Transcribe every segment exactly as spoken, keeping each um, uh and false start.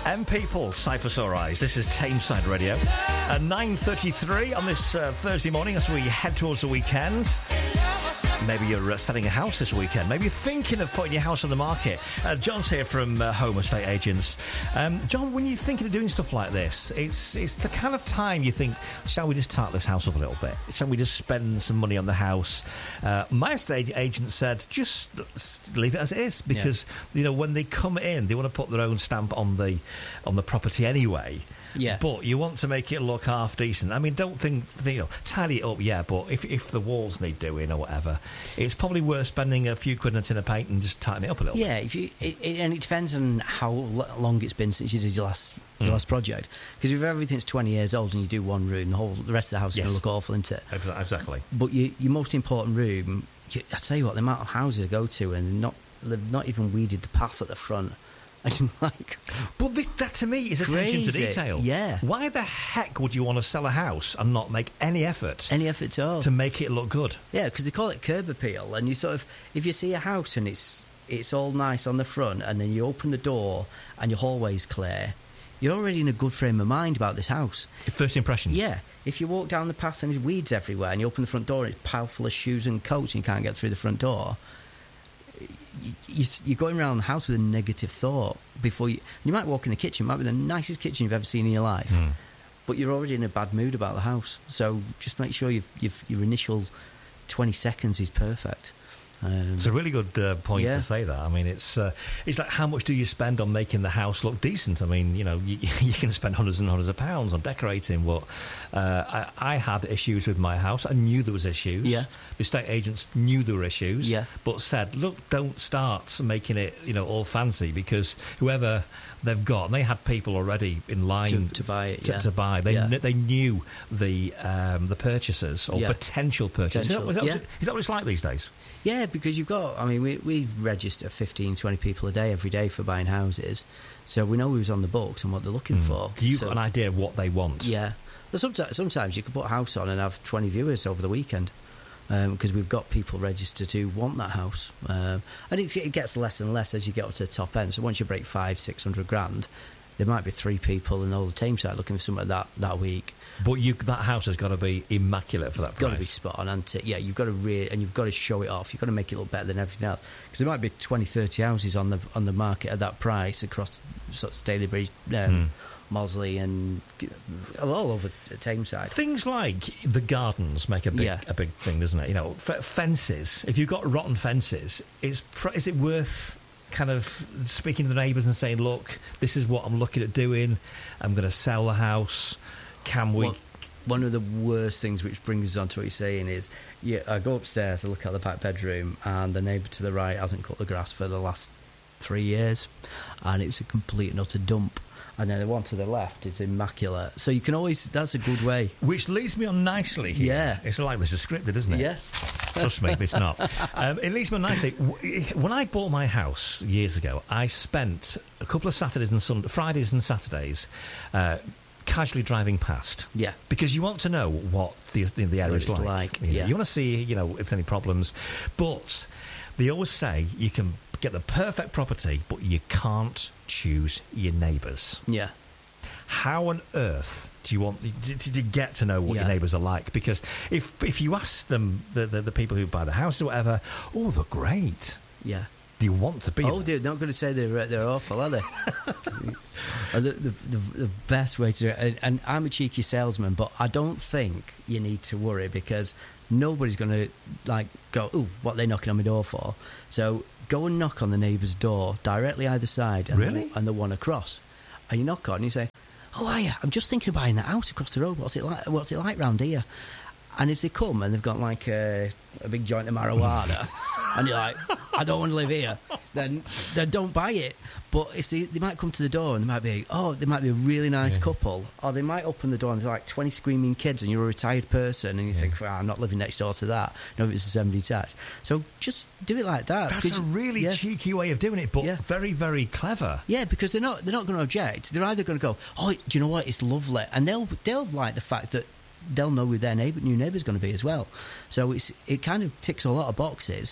M People, Cypher Sunrise. This is Tameside Radio. At nine thirty-three on this uh, Thursday morning as we head towards the weekend. Maybe you're uh, selling a house this weekend. Maybe you're thinking of putting your house on the market. Uh, John's here from uh, Home Estate Agents. Um, John, when you're thinking of doing stuff like this, it's it's the kind of time you think, shall we just tart this house up a little bit? Shall we just spend some money on the house? Uh, my estate agent said, just leave it as it is, because yeah. you know, when they come in, they want to put their own stamp on the on the property anyway. Yeah. But you want to make it look half decent. I mean, don't think, you know, tidy it up, yeah, but if if the walls need doing or whatever, it's probably worth spending a few quid on a tin of paint and just tighten it up a little yeah, bit. if you it, it, and it depends on how long it's been since you did your last your mm. last project. Because if everything's twenty years old and you do one room, the whole the rest of the house is yes. going to look awful, isn't it? Exactly. But you, your most important room, you, I tell you what, the amount of houses I go to and not they've not even weeded the path at the front. I'm like, but this, that to me is attention crazy. to detail. Yeah. Why the heck would you want to sell a house and not make any effort? Any effort at all to make it look good? Yeah, because they call it curb appeal, and you sort of, if you see a house and it's it's all nice on the front, and then you open the door and your hallway's clear, you're already in a good frame of mind about this house. First impressions. Yeah. If you walk down the path and there's weeds everywhere, and you open the front door and it's piled full of shoes and coats, and you can't get through the front door. You're going around the house with a negative thought before you. You might walk in the kitchen, it might be the nicest kitchen you've ever seen in your life, mm. but you're already in a bad mood about the house. So just make sure you've, you've, your initial twenty seconds is perfect. Um, it's a really good uh, point yeah. to say that. I mean, it's uh, it's like, how much do you spend on making the house look decent? I mean, you know, you, you can spend hundreds and hundreds of pounds on decorating. But uh, I, I had issues with my house. I knew there was issues. Yeah. The estate agents knew there were issues. Yeah. But said, look, don't start making it, you know, all fancy, because whoever they've got, they had people already in line to, to buy it. To, yeah. to buy. They yeah. kn- they knew the um, the purchasers or yeah. potential purchasers. Potential. Is, that, is, that yeah. what, is that what it's like these days? Yeah, because you've got, I mean, we, we register fifteen, twenty people a day every day for buying houses, so we know who's on the books and what they're looking mm. for. You've so, got an idea of what they want. Yeah. But sometimes, sometimes you can put a house on and have twenty viewers over the weekend, because um, we've got people registered who want that house. Um, and it, it gets less and less as you get up to the top end. So once you break five, six hundred grand, there might be three people in all the Tameside looking for something like that that week. But you, that house has got to be immaculate for it's that price. It's got to be spot on, and yeah, you've got to re- and you've got to show it off. You've got to make it look better than everything else, because there might be twenty, thirty houses on the on the market at that price across sort of Stalybridge, um, mm. Mosley, and all over the Tameside. Things like the gardens make a big yeah. a big thing, doesn't it? You know, f- fences. If you've got rotten fences, is pr- is it worth kind of speaking to the neighbours and saying, look, this is what I'm looking at doing, I'm going to sell the house, can we... Well, one of the worst things which brings us on to what you're saying is, yeah, I go upstairs, I look at the back bedroom, and the neighbour to the right hasn't cut the grass for the last three years, and it's a complete and utter dump. And then the one to the left is immaculate. So you can always... That's a good way. Which leads me on nicely here. Yeah. It's like this is scripted, isn't it? Yeah. Trust me, it's not. Um, it leads me on nicely. When I bought my house years ago, I spent a couple of Saturdays and Sundays, Fridays and Saturdays, uh, casually driving past. Yeah. Because you want to know what the, the, the area is like. like. You know, yeah. You want to see, you know, if there's any problems. But they always say you can get the perfect property, but you can't choose your neighbours. Yeah. How on earth do you want to, to get to know what yeah. your neighbours are like? Because if if you ask them, the, the the people who buy the houses or whatever, oh, they're great. Yeah. Do you want to be? Oh, there? they're not going to say they're they're awful, are they? the, the, the, the best way to do it, and, and I'm a cheeky salesman, but I don't think you need to worry, because nobody's going to like go, oh, what are they knocking on my door for? So go and knock on the neighbour's door directly either side, and, really? the, and the one across, and you knock on and you say, "Oh, are you? I'm just thinking of buying that house across the road. What's it like? What's it like round here?" And if they come and they've got like a, a big joint of marijuana, and you're like, "I don't want to live here," then then don't buy it. But if they, they might come to the door and they might be, oh, they might be a really nice yeah. couple, or they might open the door and there's like twenty screaming kids, and you're a retired person, and you yeah. think, well, I'm not living next door to that. No, if it's a semi-detached. So just do it like that. That's a really yeah. cheeky way of doing it, but yeah. very, very clever. Yeah, because they're not they're not going to object. They're either going to go, oh, do you know what? It's lovely, and they'll they'll like the fact that they'll know who their neighbour, new neighbour's going to be as well. So it's it kind of ticks a lot of boxes,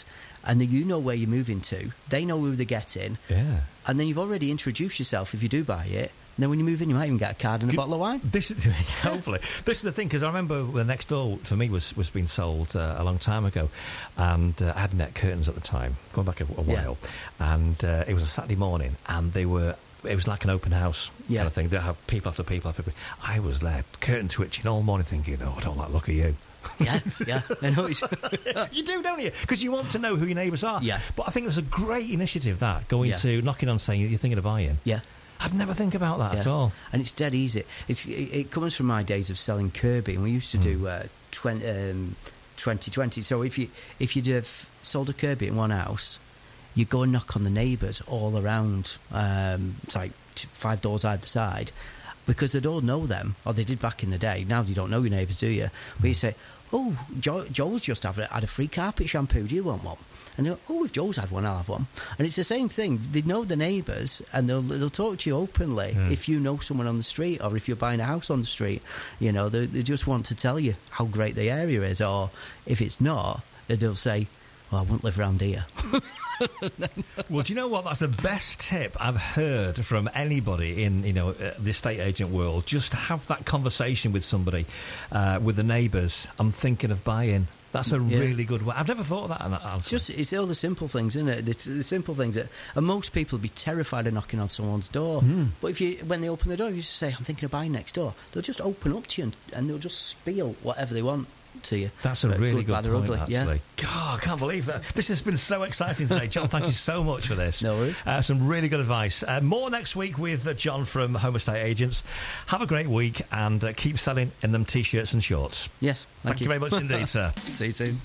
and then you know where you're moving to. They know who they're getting. Yeah. And then you've already introduced yourself if you do buy it. And then when you move in, you might even get a card and a Good. bottle of wine. This is hopefully. This is the thing, because I remember the next door for me was was being sold uh, a long time ago, and uh, I had net curtains at the time, going back a, a while, yeah. and uh, it was a Saturday morning, and they were. It was like an open house yeah. kind of thing. They have people after people after people. I was there, curtain twitching all morning, thinking, "Oh, I don't like the look of you." Yeah, yeah, I know. You do, don't you? Because you want to know who your neighbours are. Yeah. But I think there's a great initiative that going Yeah. to knocking on saying you're thinking of buying. Yeah. I'd never think about that yeah. at all. And it's dead easy. It's, it, it comes from my days of selling Kirby, and we used to mm. do uh, twenty, um, twenty twenty. So if you if you'd have sold a Kirby in one house, you go and knock on the neighbours all around. Um, it's like t- five doors either side, because they'd all know them, or they did back in the day. Now you don't know your neighbours, do you? But you say, "Oh, jo- Joel's just had a, had a free carpet shampoo. Do you want one?" And they'll, oh, if Joel's had one, I'll have one. And it's the same thing. They know the neighbours, and they'll they'll talk to you openly mm. if you know someone on the street, or if you're buying a house on the street. You know, they, they just want to tell you how great the area is, or if it's not, they'll say, "Well, I won't live around here." Well, do you know what? That's the best tip I've heard from anybody in, you know, uh, the estate agent world. Just have that conversation with somebody, uh, with the neighbours. I'm thinking of buying. That's a yeah. really good way. I've never thought of that. It's just it's all the simple things, isn't it? It's the simple things that, and most people would be terrified of knocking on someone's door. Mm. But if you, when they open the door, you just say, "I'm thinking of buying next door." They'll just open up to you and, and they'll just spiel whatever they want to you. That's a really good, good point, ugly. actually. Yeah. God, I can't believe that. This has been so exciting today. John, thank you so much for this. No worries. Uh, some really good advice. Uh, more next week with uh, John from Home Estate Agents. Have a great week, and uh, keep selling in them T-shirts and shorts. Yes. Thank, thank you. you very much indeed, sir. See you soon.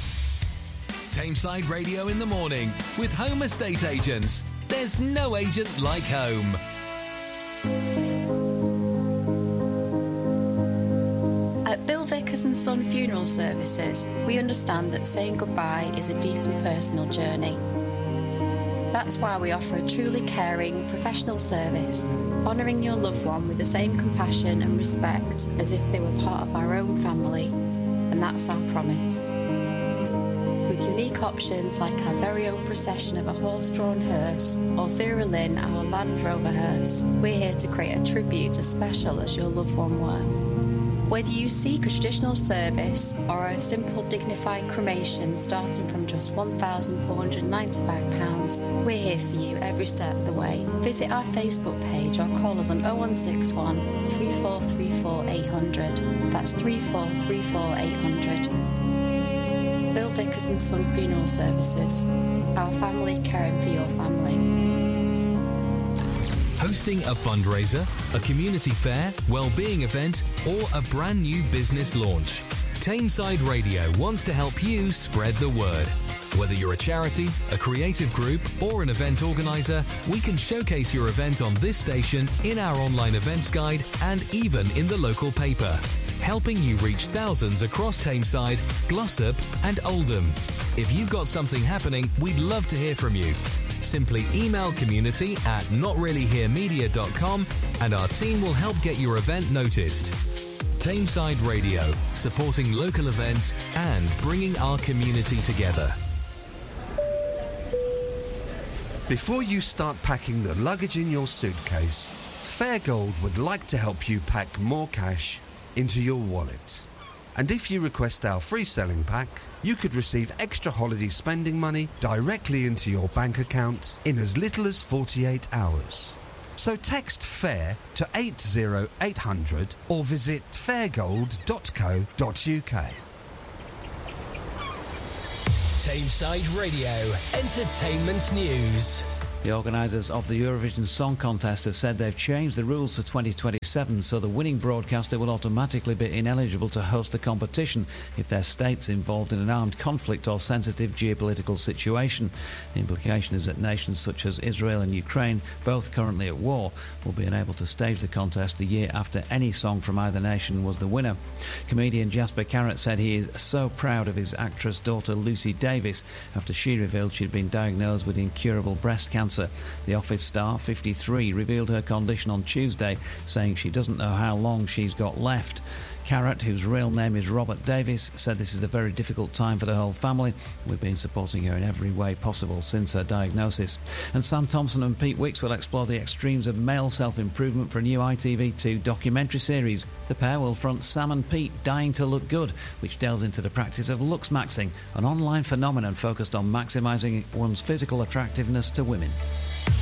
Tameside Radio in the morning with Home Estate Agents. There's no agent like home. At Bill Vickers and Son Funeral Services, we understand that saying goodbye is a deeply personal journey. That's why we offer a truly caring, professional service, honouring your loved one with the same compassion and respect as if they were part of our own family. And that's our promise. With unique options like our very own procession of a horse-drawn hearse, or Vera Lynn, our Land Rover hearse, we're here to create a tribute as special as your loved one were. Whether you seek a traditional service or a simple dignified cremation starting from just one thousand four hundred ninety-five pounds, we're here for you every step of the way. Visit our Facebook page or call us on oh one six one, three four three four, eight hundred. That's three four three four, eight hundred. Bill Vickers and Son Funeral Services. Our family caring for your family. Hosting a fundraiser, a community fair, well-being event, or a brand new business launch. Tameside Radio wants to help you spread the word. Whether you're a charity, a creative group, or an event organiser, we can showcase your event on this station, in our online events guide, and even in the local paper, helping you reach thousands across Tameside, Glossop and Oldham. If you've got something happening, we'd love to hear from you. Simply email community at not really here media dot com and our team will help get your event noticed. Tameside Radio, supporting local events and bringing our community together. Before you start packing the luggage in your suitcase, Fairgold would like to help you pack more cash into your wallet. And if you request our free selling pack, you could receive extra holiday spending money directly into your bank account in as little as forty-eight hours. So text FAIR to eight oh eight hundred or visit fairgold dot co dot uk. Tameside Radio, entertainment news. The organisers of the Eurovision Song Contest have said they've changed the rules for twenty twenty-seven, so the winning broadcaster will automatically be ineligible to host the competition if their state's involved in an armed conflict or sensitive geopolitical situation. The implication is that nations such as Israel and Ukraine, both currently at war, will be unable to stage the contest the year after any song from either nation was the winner. Comedian Jasper Carrott said he is so proud of his actress daughter Lucy Davis after she revealed she'd been diagnosed with incurable breast cancer. The Office star, fifty-three, revealed her condition on Tuesday, saying she doesn't know how long she's got left. Carrot, whose real name is Robert Davis, said this is a very difficult time for the whole family. We've been supporting her in every way possible since her diagnosis. And Sam Thompson and Pete Wicks will explore the extremes of male self-improvement for a new I T V two documentary series. The pair will front Sam and Pete Dying to Look Good, which delves into the practice of looks maxing, an online phenomenon focused on maximising one's physical attractiveness to women.